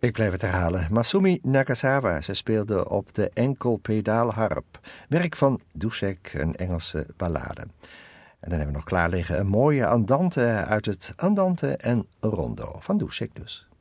Ik blijf het herhalen. Masumi Nagasawa, ze speelde op de enkelpedaalharp. Werk van Dušek, een Engelse ballade. En dan hebben we nog klaar liggen een mooie andante uit het Andante en Rondo van Dušek dus.